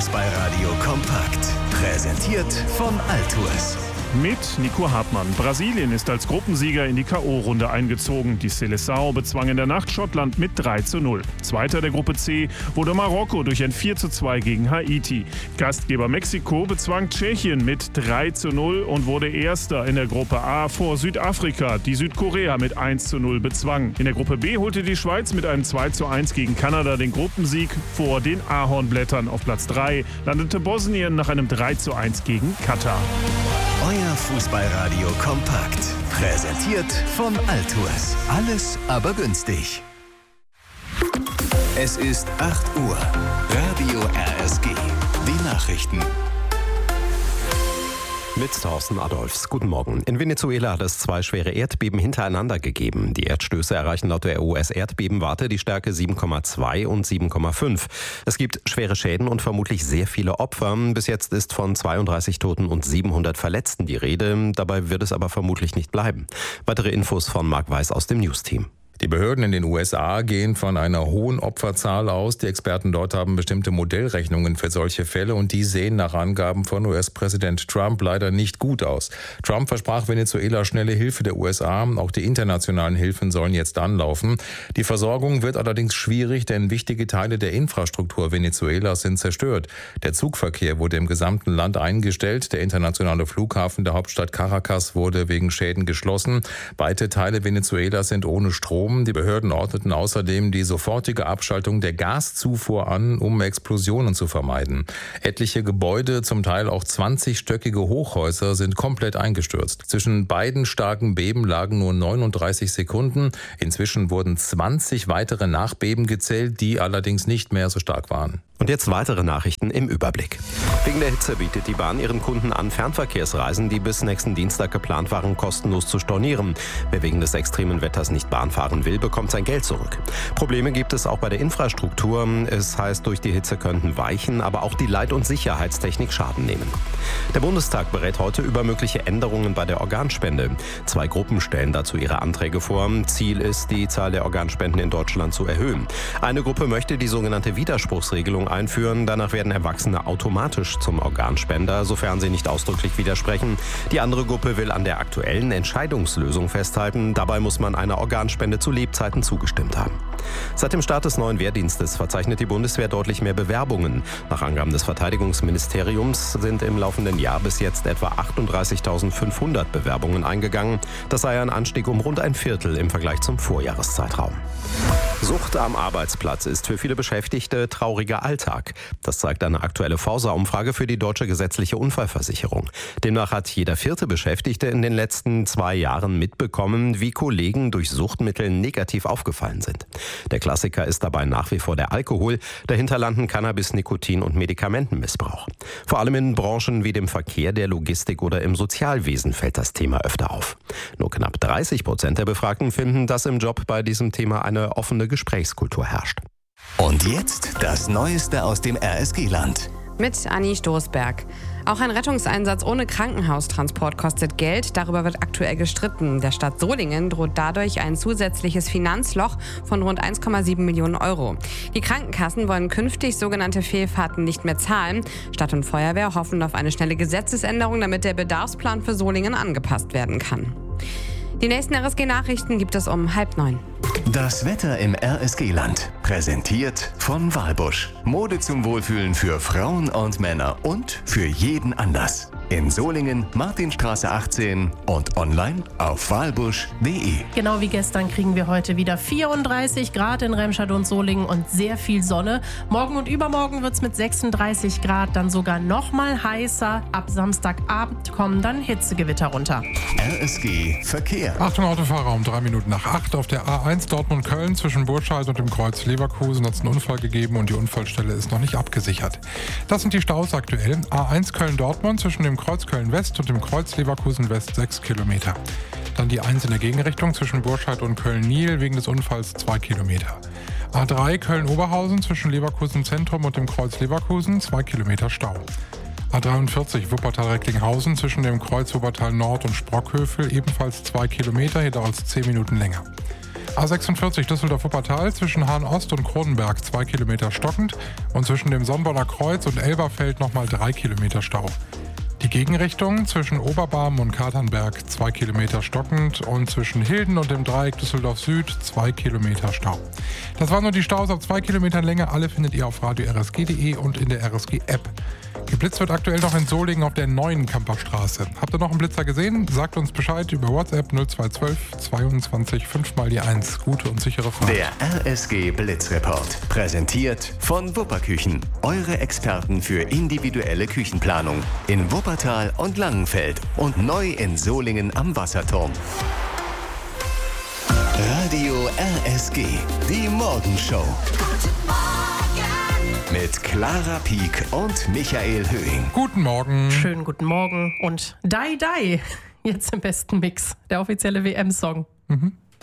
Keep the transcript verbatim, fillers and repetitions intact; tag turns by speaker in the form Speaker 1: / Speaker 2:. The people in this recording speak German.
Speaker 1: Fußballradio kompakt. Präsentiert von Altours.
Speaker 2: Mit Nico Hartmann. Brasilien ist als Gruppensieger in die K O-Runde eingezogen. Die Seleção bezwang in der Nacht Schottland mit drei zu null. Zweiter der Gruppe C wurde Marokko durch ein vier zu zwei gegen Haiti. Gastgeber Mexiko bezwang Tschechien mit drei zu null und wurde Erster in der Gruppe A vor Südafrika, die Südkorea mit eins zu null bezwang. In der Gruppe B holte die Schweiz mit einem zwei zu eins gegen Kanada den Gruppensieg vor den Ahornblättern. Auf Platz drei landete Bosnien nach einem drei zu eins gegen Katar.
Speaker 1: Euer Fußballradio kompakt. Präsentiert von Altours. Alles aber günstig. Es ist acht Uhr. Radio R S G. Die Nachrichten.
Speaker 3: Mit Thorsten Adolfs. Guten Morgen. In Venezuela hat es zwei schwere Erdbeben hintereinander gegeben. Die Erdstöße erreichen laut der U S-Erdbebenwarte die Stärke sieben Komma zwei und sieben Komma fünf. Es gibt schwere Schäden und vermutlich sehr viele Opfer. Bis jetzt ist von zweiunddreißig Toten und siebenhundert Verletzten die Rede. Dabei wird es aber vermutlich nicht bleiben. Weitere Infos von Marc Weiß aus dem News-Team.
Speaker 4: Die Behörden in den U S A gehen von einer hohen Opferzahl aus. Die Experten dort haben bestimmte Modellrechnungen für solche Fälle und die sehen nach Angaben von U S-Präsident Trump leider nicht gut aus. Trump versprach Venezuela schnelle Hilfe der U S A. Auch die internationalen Hilfen sollen jetzt anlaufen. Die Versorgung wird allerdings schwierig, denn wichtige Teile der Infrastruktur Venezuelas sind zerstört. Der Zugverkehr wurde im gesamten Land eingestellt. Der internationale Flughafen der Hauptstadt Caracas wurde wegen Schäden geschlossen. Weite Teile Venezuelas sind ohne Strom. Die Behörden ordneten außerdem die sofortige Abschaltung der Gaszufuhr an, um Explosionen zu vermeiden. Etliche Gebäude, zum Teil auch zwanzigstöckige Hochhäuser, sind komplett eingestürzt. Zwischen beiden starken Beben lagen nur neununddreißig Sekunden. Inzwischen wurden zwanzig weitere Nachbeben gezählt, die allerdings nicht mehr so stark waren.
Speaker 3: Und jetzt weitere Nachrichten im Überblick. Wegen der Hitze bietet die Bahn ihren Kunden an, Fernverkehrsreisen, die bis nächsten Dienstag geplant waren, kostenlos zu stornieren. Wer wegen des extremen Wetters nicht Bahn fahren will, bekommt sein Geld zurück. Probleme gibt es auch bei der Infrastruktur. Es heißt, durch die Hitze könnten Weichen, aber auch die Leit- und Sicherheitstechnik Schaden nehmen. Der Bundestag berät heute über mögliche Änderungen bei der Organspende. Zwei Gruppen stellen dazu ihre Anträge vor. Ziel ist, die Zahl der Organspenden in Deutschland zu erhöhen. Eine Gruppe möchte die sogenannte Widerspruchsregelung einführen. Danach werden Erwachsene automatisch zum Organspender, sofern sie nicht ausdrücklich widersprechen. Die andere Gruppe will an der aktuellen Entscheidungslösung festhalten. Dabei muss man einer Organspende zu Lebzeiten zugestimmt haben. Seit dem Start des neuen Wehrdienstes verzeichnet die Bundeswehr deutlich mehr Bewerbungen. Nach Angaben des Verteidigungsministeriums sind im laufenden Jahr bis jetzt etwa achtunddreißigtausendfünfhundert Bewerbungen eingegangen. Das sei ein Anstieg um rund ein Viertel im Vergleich zum Vorjahreszeitraum. Sucht am Arbeitsplatz ist für viele Beschäftigte trauriger Alltag. Das zeigt eine aktuelle Forsa-Umfrage für die Deutsche Gesetzliche Unfallversicherung. Demnach hat jeder vierte Beschäftigte in den letzten zwei Jahren mitbekommen, wie Kollegen durch Suchtmittel negativ aufgefallen sind. Der Klassiker ist dabei nach wie vor der Alkohol, dahinter landen Cannabis, Nikotin und Medikamentenmissbrauch. Vor allem in Branchen wie dem Verkehr, der Logistik oder im Sozialwesen fällt das Thema öfter auf. Nur knapp dreißig Prozent der Befragten finden, dass im Job bei diesem Thema eine offene Gesprächskultur herrscht.
Speaker 1: Und jetzt das Neueste aus dem R S G-Land.
Speaker 5: Mit Anni Stoßberg. Auch ein Rettungseinsatz ohne Krankenhaustransport kostet Geld. Darüber wird aktuell gestritten. Der Stadt Solingen droht dadurch ein zusätzliches Finanzloch von rund eins Komma sieben Millionen Euro. Die Krankenkassen wollen künftig sogenannte Fehlfahrten nicht mehr zahlen. Stadt und Feuerwehr hoffen auf eine schnelle Gesetzesänderung, damit der Bedarfsplan für Solingen angepasst werden kann. Die nächsten R S G-Nachrichten gibt es um halb neun.
Speaker 1: Das Wetter im R S G-Land. Präsentiert von Walbusch. Mode zum Wohlfühlen für Frauen und Männer und für jeden Anlass. In Solingen, Martinstraße achtzehn und online auf walbusch punkt de.
Speaker 6: Genau wie gestern kriegen wir heute wieder vierunddreißig Grad in Remscheid und Solingen und sehr viel Sonne. Morgen und übermorgen wird es mit sechsunddreißig Grad dann sogar noch mal heißer. Ab Samstagabend kommen dann Hitzegewitter runter.
Speaker 1: R S G Verkehr.
Speaker 7: Achtung Autofahrer, um drei Minuten nach acht auf der A eins Dortmund-Köln zwischen Burscheid und dem Kreuz Leverkusen hat es einen Unfall gegeben und die Unfallstelle ist noch nicht abgesichert. Das sind die Staus aktuell. A eins Köln-Dortmund zwischen dem Kreuz Köln-West und dem Kreuz Leverkusen-West sechs Kilometer. Dann die eins in der Gegenrichtung zwischen Burscheid und Köln-Niel wegen des Unfalls zwei Kilometer. A drei Köln-Oberhausen zwischen Leverkusen Zentrum und dem Kreuz Leverkusen zwei Kilometer Stau. A dreiundvierzig Wuppertal-Recklinghausen zwischen dem Kreuz Wuppertal Nord und Sprockhövel ebenfalls zwei Kilometer, hier dauert es zehn Minuten länger. A sechsundvierzig Düsseldorf-Wuppertal zwischen Hahn-Ost und Kronenberg zwei Kilometer stockend und zwischen dem Sonnborner Kreuz und Elberfeld nochmal drei Kilometer Stau. Die Gegenrichtung zwischen Oberbarmen und Katernberg zwei Kilometer stockend und zwischen Hilden und dem Dreieck Düsseldorf Süd zwei Kilometer Stau. Das waren nur die Staus auf zwei Kilometern Länge. Alle findet ihr auf radio r s g punkt d e und in der R S G-App. Geblitzt wird aktuell noch in Solingen auf der neuen Kamperstraße. Habt ihr noch einen Blitzer gesehen? Sagt uns Bescheid über WhatsApp null zwei eins zwei zweiundzwanzig fünf mal die eins. Gute und sichere Fahrt.
Speaker 1: Der R S G Blitzreport. Präsentiert von Wupperküchen. Eure Experten für individuelle Küchenplanung. In Wuppertal und Langenfeld. Und neu in Solingen am Wasserturm. Radio R S G. Die Morgenshow. Mit Clara Pieck und Michael Höhing.
Speaker 7: Guten Morgen.
Speaker 6: Schönen guten Morgen und Dai Dai. Jetzt im besten Mix. Der offizielle W M-Song.
Speaker 7: Mhm.